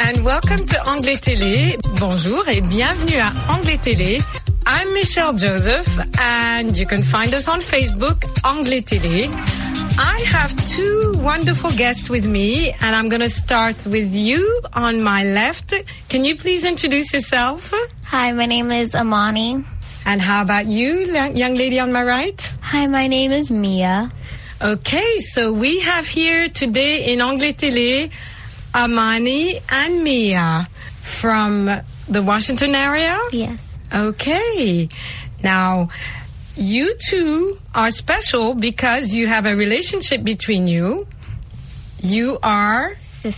and welcome to Anglais Télé. Bonjour et bienvenue à Anglais Télé. I'm Michelle Joseph and you can find us on Facebook, Anglais Télé. I have two wonderful guests with me and I'm going to start with you on my left. Can you please introduce yourself? Hi, my name is Amani. And how about you, young lady on my right? Hi, my name is Mia. Okay, so we have here today in Anglais Télé Amani and Mia from the Washington area? Yes. Okay. Now, you two are special because you have a relationship between you. You are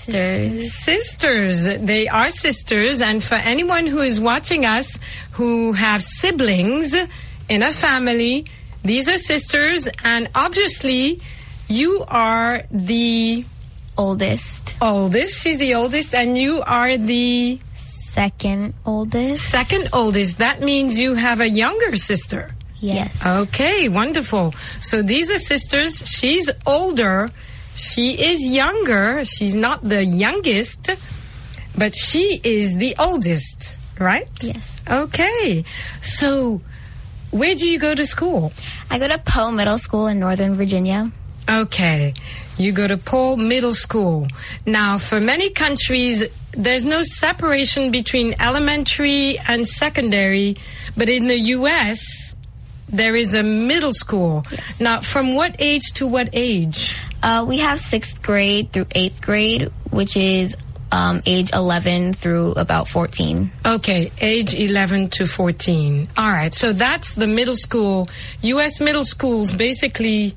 sisters. They are sisters. And for anyone who is watching us who have siblings in a family, these are sisters. And obviously, you are the Oldest. She's the oldest, and you are the Second oldest. That means you have a younger sister. Yes. Okay, wonderful. So these are sisters. She's older. She is younger. She's not the youngest, but she is the oldest, right? Yes. Okay. So where do you go to school? I go to Poe Middle School in Northern Virginia. Okay. You go to Poe Middle School. Now, for many countries, there's no separation between elementary and secondary, but in the U.S., there is a middle school. Yes. Now, from what age to what age? We have 6th grade through 8th grade, which is age 11 through about 14. Okay, age 11 to 14. All right, so that's the middle school. U.S. middle schools basically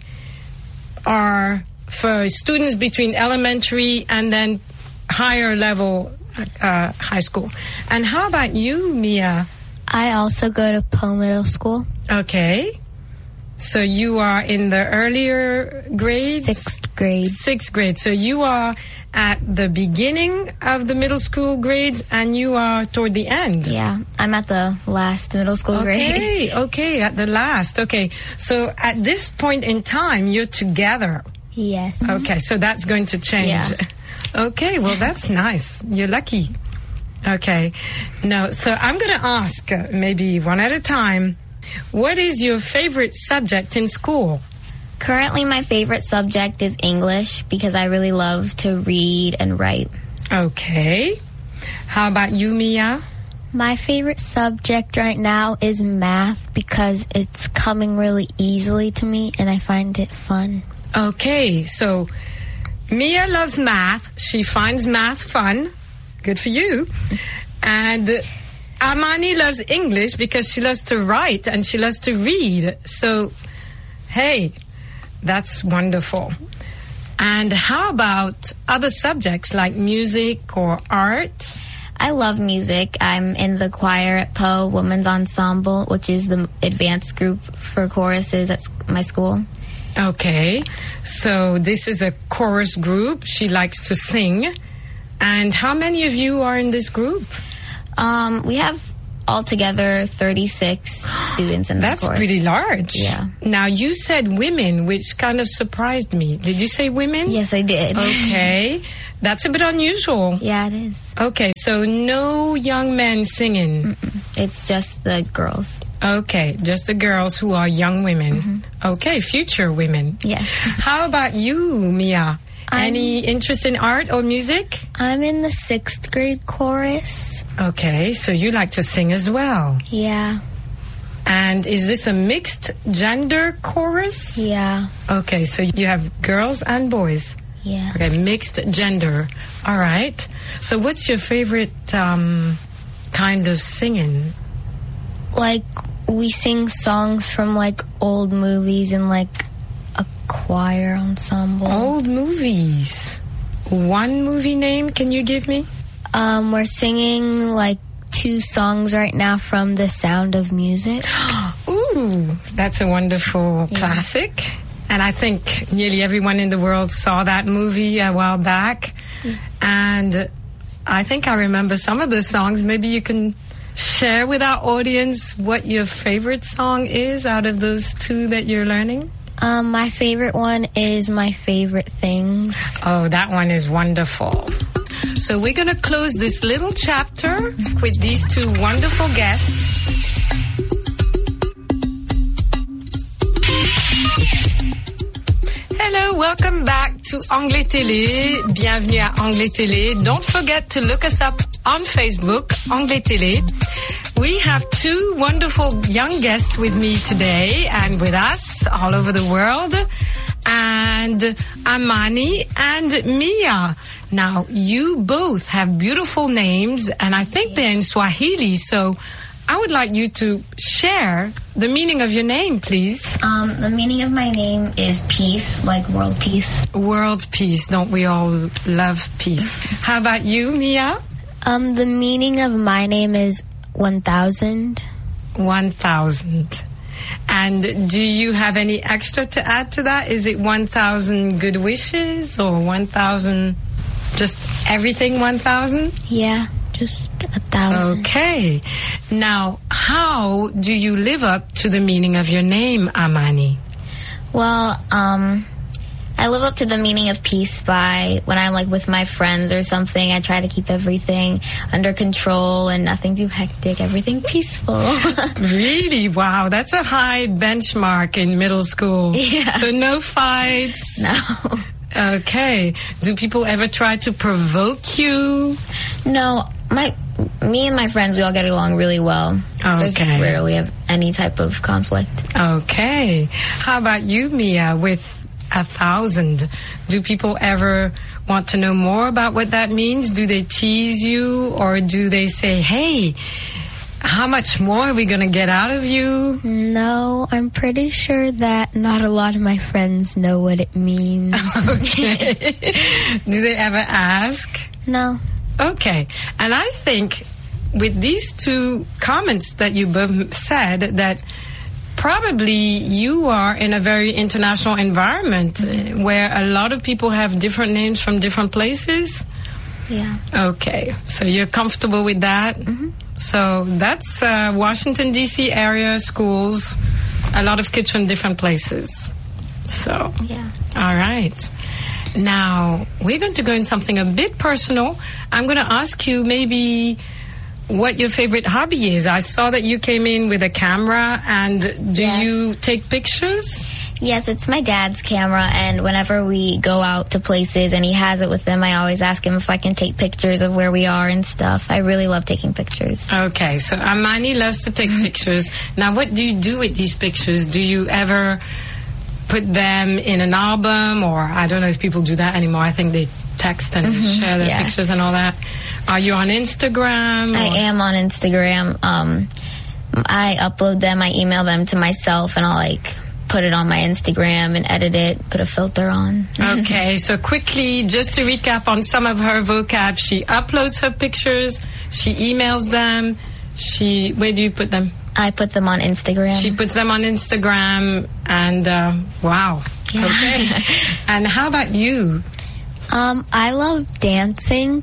are for students between elementary and then higher level high school. And how about you, Mia? I also go to Poe Middle School. Okay. So you are in the earlier grades? 6th grade. 6th grade. So you are at the beginning of the middle school grades and you are toward the end. Yeah, I'm at the last middle school grade. Okay, at the last. Okay. So at this point in time, you're together. Yes. Okay, so that's going to change. Yeah. Okay, well, that's nice. You're lucky. Okay. No, so I'm going to ask, maybe one at a time, what is your favorite subject in school? Currently, my favorite subject is English because I really love to read and write. Okay. How about you, Mia? My favorite subject right now is math because it's coming really easily to me and I find it fun. Okay, so Mia loves math. She finds math fun. Good for you. And Amani loves English because she loves to write and she loves to read. So, hey, that's wonderful. And how about other subjects like music or art? I love music. I'm in the choir at Poe Women's Ensemble, which is the advanced group for choruses at my school. Okay, so this is a chorus group. She likes to sing. And how many of you are in this group? We have altogether 36 students in the chorus. That's pretty large. Yeah. Now, you said women, which kind of surprised me. Did you say women? Yes, I did. Okay. That's a bit unusual. Yeah, it is. Okay, so no young men singing. Mm-mm. It's just the girls. Okay, just the girls who are young women. Mm-hmm. Okay, future women. Yes. How about you, Mia? Any interest in art or music? I'm in the 6th grade chorus. Okay, so you like to sing as well. Yeah. And is this a mixed gender chorus? Yeah. Okay, so you have girls and boys. Yeah. Okay, mixed gender. All right. So what's your favorite kind of singing? Like, we sing songs from, like, old movies and, like, a choir ensemble. Old movies. One movie name can you give me? We're singing, like, 2 songs right now from The Sound of Music. Ooh, that's a wonderful classic. And I think nearly everyone in the world saw that movie a while back. And I think I remember some of the songs. Maybe you can share with our audience what your favorite song is out of those 2 that you're learning. My favorite one is My Favorite Things. Oh, that one is wonderful. So we're going to close this little chapter with these two wonderful guests. Hello, welcome back to Anglais Télé. Bienvenue à Anglais Télé. Don't forget to look us up on Facebook, Anglais Télé. We have two wonderful young guests with me today and with us all over the world. And Amani and Mia. Now, you both have beautiful names, and I think they're in Swahili, so I would like you to share the meaning of your name, please. The meaning of my name is peace, like world peace. World peace. Don't we all love peace? How about you, Mia? The meaning of my name is 1,000. 1,000. And do you have any extra to add to that? Is it 1,000 good wishes or 1,000, just everything 1,000? Yeah, just 1,000. Okay. Now, how do you live up to the meaning of your name, Amani? Well, I live up to the meaning of peace by when I'm like with my friends or something, I try to keep everything under control and nothing too hectic, everything peaceful. Really? Wow, that's a high benchmark in middle school. Yeah. So no fights? No. Okay. Do people ever try to provoke you? No, me and my friends, we all get along really well. Okay. There's rarely have any type of conflict. Okay. How about you, Mia, with 1,000? Do people ever want to know more about what that means? Do they tease you, or do they say, hey, how much more are we going to get out of you? No, I'm pretty sure that not a lot of my friends know what it means. Okay. Do they ever ask? No. Okay. And I think with these two comments that you both said, that probably you are in a very international environment where a lot of people have different names from different places. Yeah. Okay. So you're comfortable with that? Mm-hmm. So that's Washington, D.C. area schools, a lot of kids from different places. So, yeah. All right. Now, we're going to go in something a bit personal. I'm going to ask you maybe what your favorite hobby is. I saw that you came in with a camera, and do you take pictures? Yes, it's my dad's camera, and whenever we go out to places and he has it with him, I always ask him if I can take pictures of where we are and stuff. I really love taking pictures. Okay, so Amani loves to take pictures. Now, what do you do with these pictures? Do you ever put them in an album, or I don't know if people do that anymore. I think they text and share their pictures and all that. Are you on Instagram? I am on Instagram. I upload them, I email them to myself, and I'll put it on my Instagram and edit it, put a filter on. Okay, so quickly, just to recap on some of her vocab, she uploads her pictures, she emails them, where do you put them? I put them on Instagram. She puts them on Instagram, and wow. Yeah. Okay. And how about you? I love dancing.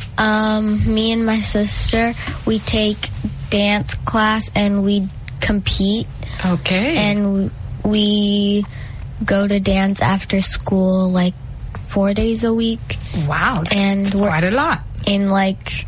Me and my sister, we take dance class and we compete. Okay. And we go to dance after school 4 days a week. Wow, and that's quite a lot. In